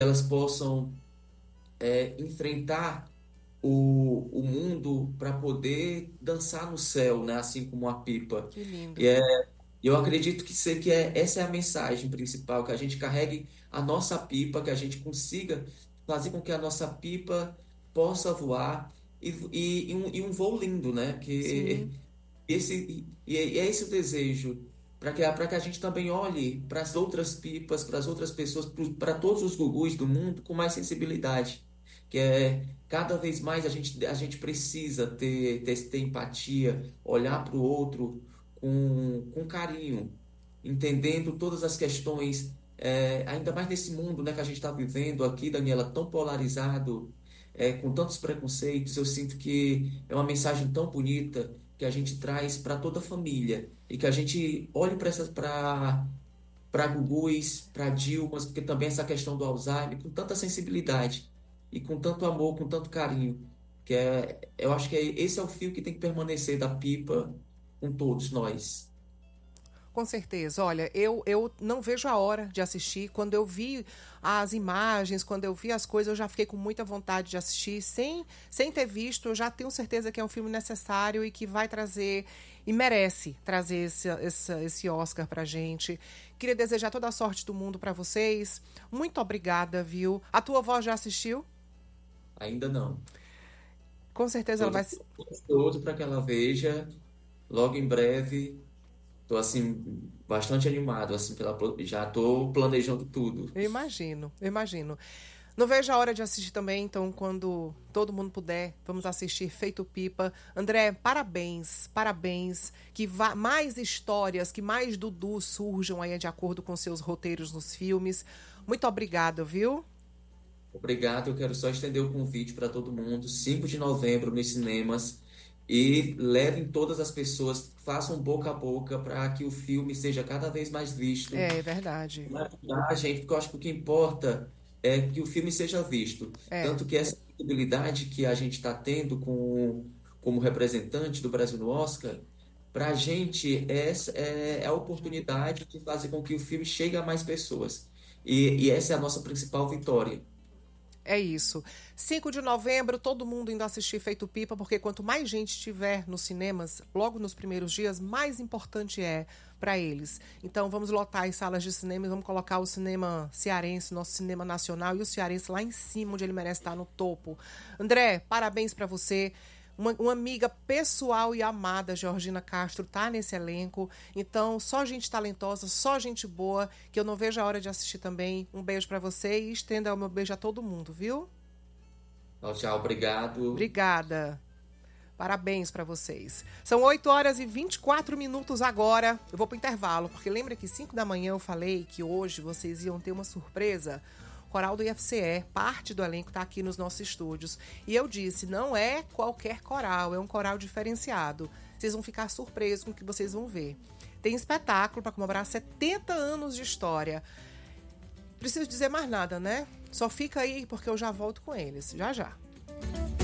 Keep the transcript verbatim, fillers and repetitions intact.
elas possam é, enfrentar o, o mundo para poder dançar no céu, né? Assim como a pipa. Que E lindo. é, eu acredito que, se- que é, essa é a mensagem principal, que a gente carregue a nossa pipa, que a gente consiga fazer com que a nossa pipa possa voar e, e, e um, e um voo lindo, né? Que Sim. esse, e, e é esse o desejo, para que, para que a gente também olhe para as outras pipas, para as outras pessoas, para todos os gugus do mundo com mais sensibilidade. Que é cada vez mais a gente, a gente precisa ter, ter, ter empatia, olhar para o outro com, com carinho, entendendo todas as questões, é, ainda mais nesse mundo, né, que a gente está vivendo aqui, Daniela, tão polarizado, é, com tantos preconceitos. Eu sinto que é uma mensagem tão bonita que a gente traz para toda a família e que a gente olhe para essas para para Gugus, para Dilmas, porque também essa questão do Alzheimer, com tanta sensibilidade e com tanto amor, com tanto carinho, que é, eu acho que é, esse é o fio que tem que permanecer da pipa com todos nós. Com certeza. Olha, eu, eu não vejo a hora de assistir. Quando eu vi as imagens, quando eu vi as coisas, eu já fiquei com muita vontade de assistir. Sem, sem ter visto, eu já tenho certeza que é um filme necessário e que vai trazer, e merece trazer esse, esse, esse Oscar pra gente. Queria desejar toda a sorte do mundo para vocês. Muito obrigada, viu? A tua avó já assistiu? Ainda não. Com certeza ela Estou vai. ansioso para que ela veja logo em breve. Estou assim bastante animado assim pela já estou planejando tudo. Eu imagino, eu imagino. Não vejo a hora de assistir também, então, quando todo mundo puder, vamos assistir Feito Pipa. André, parabéns, parabéns. Que vá, mais histórias, que mais Dudu surjam aí de acordo com seus roteiros nos filmes. Muito obrigada, viu? Obrigado, eu quero só estender o convite para todo mundo, cinco de novembro nos cinemas, e levem todas as pessoas, façam boca a boca para que o filme seja cada vez mais visto. É, é verdade. Vai ajudar, gente, porque eu acho que o que importa é que o filme seja visto. É, Tanto que essa visibilidade que a gente está tendo com, como representante do Brasil no Oscar, para a gente essa é, é a oportunidade de fazer com que o filme chegue a mais pessoas. E, e essa é a nossa principal vitória. é isso. Cinco de novembro, todo mundo indo assistir Feito Pipa, porque quanto mais gente tiver nos cinemas, logo nos primeiros dias, mais importante é para eles. Então vamos lotar as salas de cinema e vamos colocar o cinema cearense, nosso cinema nacional, e o cearense lá em cima, onde ele merece estar no topo. André, parabéns para você. Uma, uma amiga pessoal e amada, Georgina Castro, tá nesse elenco. Então, só gente talentosa, só gente boa, que eu não vejo a hora de assistir também. Um beijo para você e estenda o meu beijo a todo mundo, viu? Tchau, tchau, obrigado. Obrigada. Parabéns para vocês. São oito horas e vinte e quatro minutos agora. Eu vou pro intervalo, porque lembra que cinco da manhã eu falei que hoje vocês iam ter uma surpresa? O Coral do I F C E, parte do elenco está aqui nos nossos estúdios. E eu disse, não é qualquer coral, é um coral diferenciado. Vocês vão ficar surpresos com o que vocês vão ver. Tem espetáculo para comemorar setenta anos de história. Preciso dizer mais nada, né? Só fica aí porque eu já volto com eles. Já já.